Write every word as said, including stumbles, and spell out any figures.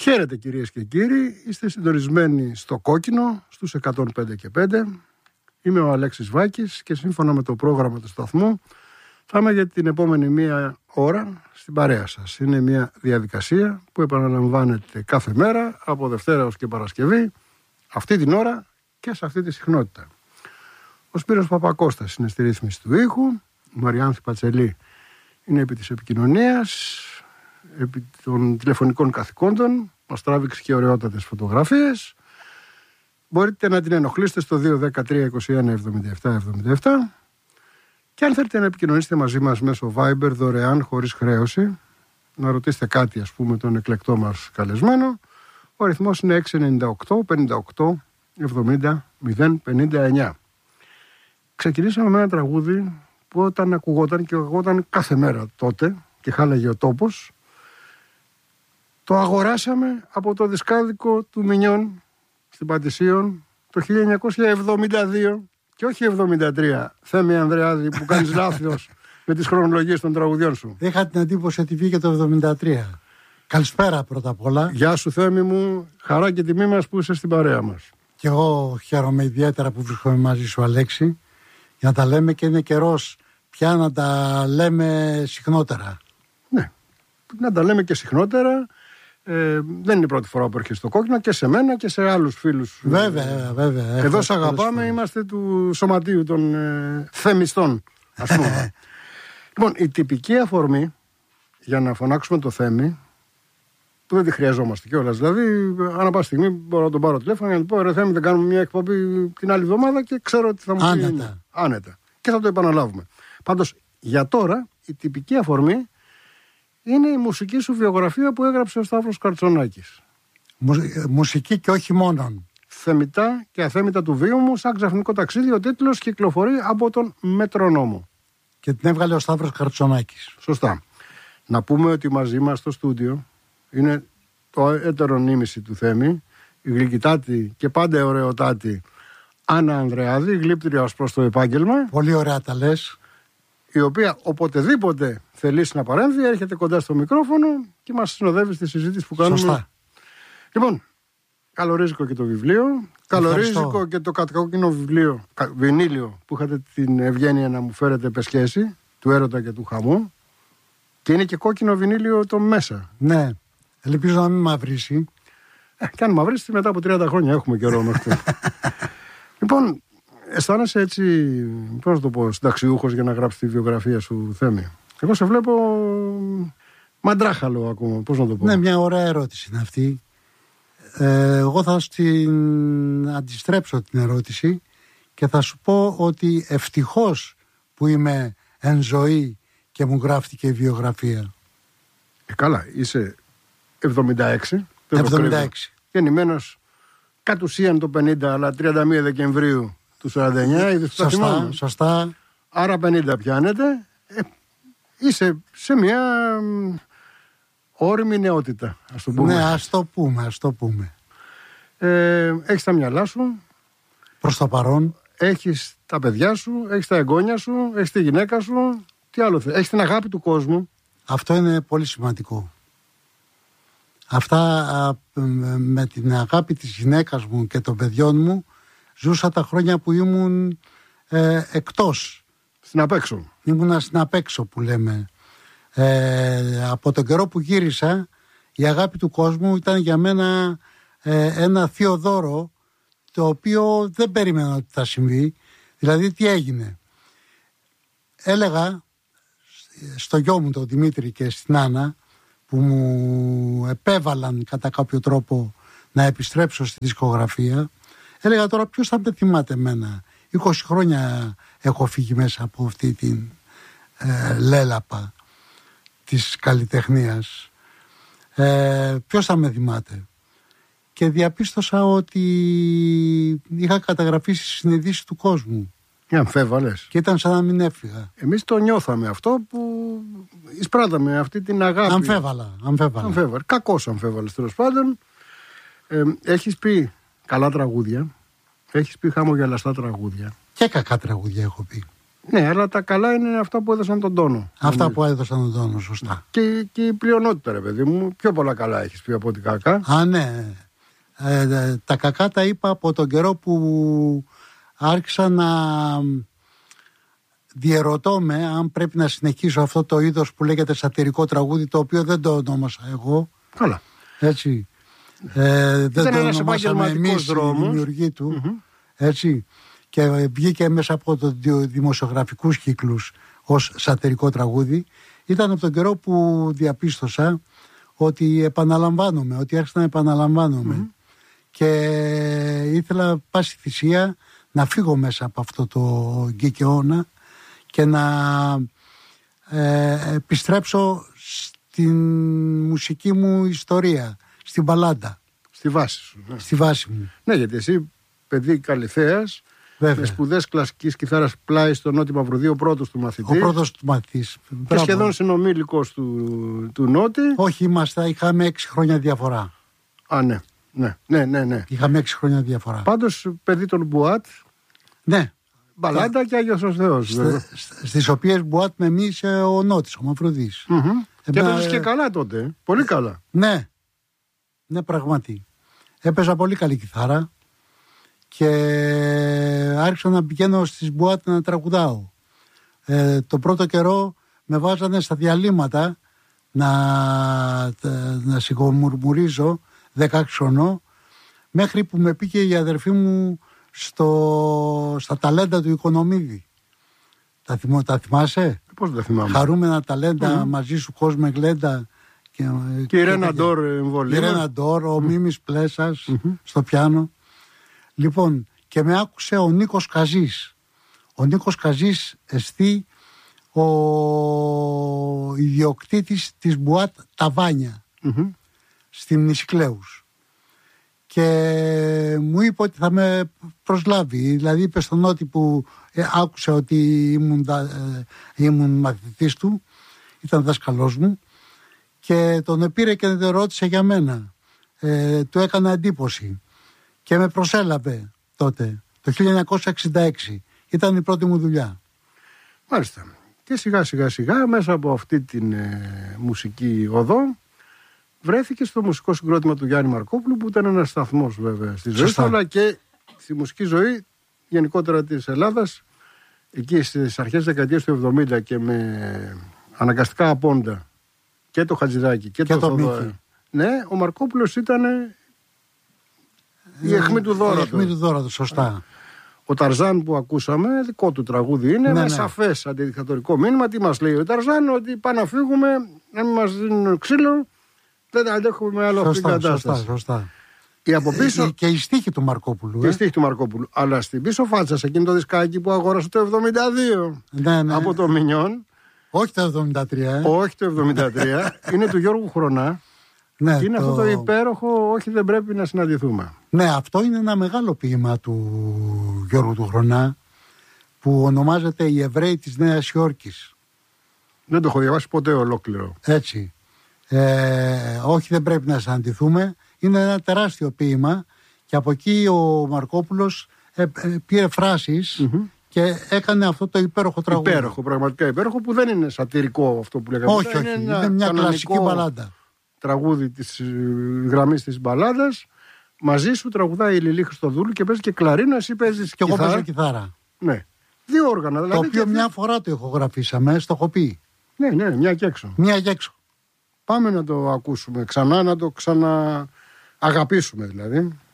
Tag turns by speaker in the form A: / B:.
A: Χαίρετε κυρίες και κύριοι, είστε συντονισμένοι στο Κόκκινο, στους εκατόν πέντε και πέντε. Είμαι ο Αλέξης Βάκης και σύμφωνα με το πρόγραμμα του σταθμού θα είμαι για την επόμενη μία ώρα στην παρέα σας. Είναι μια διαδικασία που επαναλαμβάνεται κάθε μέρα από Δευτέρα ως και Παρασκευή, αυτή την ώρα και σε αυτή τη συχνότητα. Ο Σπύρος Παπακώστας είναι στη ρύθμιση του ήχου, η Μαριάνθη Πατσελή είναι επί της επικοινωνίας, επί των τηλεφωνικών καθηκόντων, μας τράβηξε και ωραιότατες φωτογραφίες. Μπορείτε να την ενοχλήσετε στο δύο ένα τρία είκοσι ένα εβδομήντα επτά εβδομήντα επτά και αν θέλετε να επικοινωνήσετε μαζί μας μέσω Viber δωρεάν χωρίς χρέωση, να ρωτήσετε κάτι ας πούμε τον εκλεκτό μας καλεσμένο, ο αριθμός είναι έξι εννιά οκτώ πενήντα οκτώ εβδομήντα μηδέν πενήντα εννιά. Ξεκινήσαμε με ένα τραγούδι που όταν ακουγόταν και ακουγόταν κάθε μέρα τότε και χάλαγε ο τόπος, το αγοράσαμε από το δισκάδικο του Μινιών στην Πατησίων το χίλια εννιακόσια εβδομήντα δύο και όχι εβδομήντα τρία. Θέμη Ανδρεάδη, που κάνεις λάθος με τις χρονολογίες των τραγουδιών σου.
B: Είχα την εντύπωση ότι βγήκε το εβδομήντα τρία. Καλησπέρα πρώτα απ' όλα.
A: Γεια σου Θέμη μου, χαρά και τιμή μας που είσαι στην παρέα μας.
B: Και εγώ χαίρομαι ιδιαίτερα που βρίσκομαι μαζί σου, Αλέξη, για να τα λέμε και είναι καιρός πια να τα λέμε συχνότερα.
A: Ναι, να τα λέμε και συχνότερα. Ε, δεν είναι η πρώτη φορά που έρχεσαι στο Κόκκινο και σε μένα και σε άλλους φίλους.
B: Βέβαια, βέβαια.
A: Εδώ σ' αγαπάμε, είμαστε του σωματείου των ε, θεμιστών, ας πούμε. Λοιπόν, η τυπική αφορμή για να φωνάξουμε το Θέμη, που δεν τη χρειαζόμαστε κιόλας. Δηλαδή, ανά πάσα στιγμή μπορώ να τον πάρω τηλέφωνο για να του πω: ρε Θέμη, δεν κάνουμε μια εκπομπή την άλλη εβδομάδα και ξέρω ότι θα μου πει.
B: Άνετα.
A: Άνετα. Και θα το επαναλάβουμε. Πάντως, για τώρα, η τυπική αφορμή είναι η μουσική σου βιογραφία που έγραψε ο Σταύρος Καρτσονάκης.
B: Μουσική και όχι μόνον.
A: Θεμητά και αθέμητα του βίου μου, σαν ξαφνικό ταξίδι, ο τίτλος κυκλοφορεί από τον Μετρονόμο.
B: Και την έβγαλε ο Σταύρος Καρτσονάκης.
A: Σωστά. Να πούμε ότι μαζί μας στο στούντιο είναι το έτερο νήμιση του Θέμη, η γλυκητάτη και πάντα ωραιοτάτη Άννα Ανδρεάδη, γλύπτρια ως προς το επάγγελμα.
B: Πολύ ωραία τα λες.
A: Η οποία οποτεδήποτε θελήσει να παρέμβει, έρχεται κοντά στο μικρόφωνο και μας συνοδεύει στη συζήτηση που κάνουμε.
B: Σωστά.
A: Λοιπόν, καλορίζικο και το βιβλίο. Καλορίζικο και το κατακόκκινο βιβλίο, βινίλιο, που είχατε την ευγένεια να μου φέρετε πεσχέση, του έρωτα και του χαμού. Και είναι και κόκκινο βινίλιο το μέσα.
B: Ναι, ελπίζω να μην μαυρίσει.
A: Ε, και αν μαυρίσει, μετά από τριάντα χρόνια έχουμε καιρό μέχρι τότε. Λοιπόν, αισθάνεσαι έτσι, πώς να το πω, συνταξιούχος για να γράψεις τη βιογραφία σου, Θέμη? Εγώ σε βλέπω μαντράχαλο ακόμα, πώς να το πω.
B: Ναι, μια ωραία ερώτηση είναι αυτή. Ε, εγώ θα στην αντιστρέψω την ερώτηση και θα σου πω ότι ευτυχώς που είμαι εν ζωή και μου γράφτηκε η βιογραφία.
A: Ε, καλά, είσαι εβδομήντα έξι.
B: εβδομήντα έξι.
A: Γεννημένος κατ' ουσίαν το πενήντα, αλλά τριάντα μία Δεκεμβρίου του σαράντα εννιά.
B: Σωστά, σωστά.
A: Άρα πενήντα πιάνεται. Ε, είσαι σε μια όριμη νεότητα, ας το πούμε.
B: Ναι, ας το πούμε, ας το πούμε.
A: Ε, έχεις τα μυαλά σου.
B: Προς το παρόν.
A: Έχεις τα παιδιά σου, έχεις τα εγγόνια σου, έχεις τη γυναίκα σου. Τι άλλο θες? Έχεις την αγάπη του κόσμου.
B: Αυτό είναι πολύ σημαντικό. Αυτά με την αγάπη της γυναίκας μου και των παιδιών μου ζούσα τα χρόνια που ήμουν ε, εκτός.
A: Στην απέξω.
B: Ήμουνα στην απέξω που λέμε. Ε, από τον καιρό που γύρισα, η αγάπη του κόσμου ήταν για μένα ε, ένα θείο δώρο, το οποίο δεν περίμενα ότι θα συμβεί. Δηλαδή τι έγινε? Έλεγα στο γιο μου τον Δημήτρη και στην Άννα, που μου επέβαλαν κατά κάποιο τρόπο να επιστρέψω στη δισκογραφία, έλεγα τώρα ποιος θα με θυμάται εμένα? είκοσι χρόνια έχω φύγει μέσα από αυτή την ε, λέλαπα της καλλιτεχνίας. Ε, ποιος θα με θυμάται? Και διαπίστωσα ότι είχα καταγραφεί στη συνειδήση του κόσμου.
A: Για αμφέβαλες.
B: Και ήταν σαν να μην έφυγα.
A: Εμείς το νιώθαμε αυτό που εισπράταμε αυτή την αγάπη.
B: Αμφέβαλα. αμφέβαλα.
A: αμφέβαλα. Κακώς αμφέβαλες τέλος πάντων. Ε, έχεις πει καλά τραγούδια. Έχεις πει χαμογελαστά τραγούδια.
B: Και κακά τραγούδια έχω πει.
A: Ναι, αλλά τα καλά είναι αυτά που έδωσαν τον τόνο.
B: Αυτά
A: νομίζω.
B: που έδωσαν τον τόνο, σωστά.
A: Και, και η πλειονότητα, ρε παιδί μου, πιο πολλά καλά έχεις πει από ότι κακά.
B: Α, ναι. Ε, τα κακά τα είπα από τον καιρό που άρχισα να διερωτώ με αν πρέπει να συνεχίσω αυτό το είδος που λέγεται σατυρικό τραγούδι, το οποίο δεν το ονόμασα εγώ.
A: Καλά.
B: Έτσι. Ε, δεν το
A: ένας
B: ονομάσαμε εμείς οι δημιουργοί του. Mm-hmm. Έτσι. Και βγήκε μέσα από το δημοσιογραφικούς κύκλους ως σατυρικό τραγούδι. Ήταν από τον καιρό που διαπίστωσα ότι επαναλαμβάνομαι, ότι άρχισα να επαναλαμβάνομαι. Mm-hmm. Και ήθελα πάση θυσία να φύγω μέσα από αυτό το γκικαιώνα και να ε, επιστρέψω στην μουσική μου ιστορία, στην μπαλάντα.
A: Στη βάση σου. Ναι.
B: Στη βάση μου.
A: Ναι, γιατί εσύ, παιδί Καλυθέας, με σπουδές κλασικής κιθάρας πλάι στο Νότι Μαυρουδίου, ο πρώτος του μαθητή.
B: Ο πρώτος του μαθητής.
A: Και σχεδόν συνομήλικος του, του Νότι.
B: Όχι, είμαστε, είχαμε έξι χρόνια διαφορά.
A: Α, ναι. Ναι, ναι, ναι, ναι.
B: Είχαμε έξι χρόνια διαφορά.
A: Πάντως, παιδί των Μπουάτ.
B: Ναι.
A: Μπαλάντα και Άγιος ο Θεός.
B: Στις οποίες Μπουάτ με εμείς ο Νότης, ο Μαυρουδής.
A: Mm-hmm. Ε, και έπαιζες και καλά τότε. Πολύ καλά.
B: Ναι. Ναι, πραγματι. Έπαιζα πολύ καλή κιθάρα και άρχισα να πηγαίνω στις Μπουάτ να τραγουδάω. Ε, το πρώτο καιρό με βάζανε στα διαλύματα να, να σιγομουρμουρίζω δεκαέξι χρονών, μέχρι που με πήγε η αδερφή μου στο, στα ταλέντα του Οικονομίδη. Τα, θυμώ, τα θυμάσαι?
A: Πώς δεν θυμάμαι.
B: Χαρούμενα ταλέντα, mm-hmm. μαζί σου κόσμε γλέντα. Και,
A: και η Ρένα Ντόρ εμβολία.
B: Η Ρένα Ντόρ, ο mm-hmm. Μίμης Πλέσας mm-hmm. στο πιάνο. Λοιπόν, και με άκουσε ο Νίκος Καζής. Ο Νίκος Καζής εστί ο ιδιοκτήτης της Μπουάτ Ταβάνια. Mm-hmm. Στην Νησικλέους. Και μου είπε ότι θα με προσλάβει. Δηλαδή είπε στον Νότι που ε, άκουσε ότι ήμουν, ε, ήμουν μαθητής του, ήταν δάσκαλός μου, και τον πήρε και τον ρώτησε για μένα. Ε, του έκανα εντύπωση και με προσέλαβε τότε, το χίλια εννιακόσια εξήντα έξι. Ήταν η πρώτη μου δουλειά.
A: Μάλιστα. Και σιγά σιγά σιγά μέσα από αυτή την ε, μουσική οδό βρέθηκε στο μουσικό συγκρότημα του Γιάννη Μαρκόπουλου, που ήταν ένας σταθμός βέβαια στη ζωή του, αλλά και στη μουσική ζωή γενικότερα της Ελλάδας, εκεί στις αρχές της δεκαετίας του εβδομήντα, και με αναγκαστικά απόντα και το Χατζηδάκι και, και το, το Θοδωρή. Ναι, ο Μαρκόπουλος ήταν η αιχμή του δώρα. Η
B: αιχμή του δώρα του, σωστά.
A: Ο Ταρζάν που ακούσαμε, δικό του τραγούδι είναι, ναι, με ναι. σαφές αντιδικτατορικό μήνυμα. Τι μας λέει ο Ταρζάν? Ότι πάνε να φύγουμε, να μην μας δίνουν ξύλο. Δεν αντέχουμε με άλλο αυτή την κατάσταση.
B: Σωστά, σωστά.
A: Η από πίσω...
B: ε, και η στίχη του Μαρκόπουλου.
A: Και
B: ε.
A: η στίχη του Μαρκόπουλου. Αλλά στην πίσω φάτσα, σε εκείνο το δισκάκι που αγόρασε το εβδομήντα δύο
B: ναι, ναι.
A: από το Μινιόν.
B: Όχι το εβδομήντα τρία. Ε.
A: Όχι το εβδομήντα τρία. Είναι του Γιώργου Χρονά. Ναι, και είναι το... αυτό το υπέροχο «Όχι, δεν πρέπει να συναντηθούμε».
B: Ναι, αυτό είναι ένα μεγάλο ποίημα του Γιώργου του Χρονά, που ονομάζεται «Οι Εβραίοι της Νέας Υόρκης».
A: Δεν το έχω διαβάσει ποτέ ολόκληρο.
B: Έτσι. Ε, όχι, δεν πρέπει να συναντηθούμε. Είναι ένα τεράστιο ποίημα, και από εκεί ο Μαρκόπουλος ε, ε, πήρε φράσεις mm-hmm. και έκανε αυτό το υπέροχο τραγούδι.
A: Υπέροχο, πραγματικά υπέροχο, που δεν είναι σατυρικό αυτό που λέγαμε.
B: Όχι, όχι, είναι, είναι μια κλασική μπαλάντα.
A: Τραγούδι της γραμμής της μπαλάντας. Μαζί σου τραγουδάει η Λιλή Χριστοδούλου και παίζει και κλαρίνα, εσύ παίζεις
B: και
A: κιθάρα.
B: Εγώ παίζω κιθάρα.
A: Ναι. Δύο όργανα δηλαδή.
B: Το οποίο
A: και...
B: μια φορά το ηχογραφήσαμε, στο έχω πει.
A: Ναι, ναι, μια και έξω.
B: Μια και έξω.
A: Πάμε να το ακούσουμε ξανά, να το ξανααγαπήσουμε δηλαδή.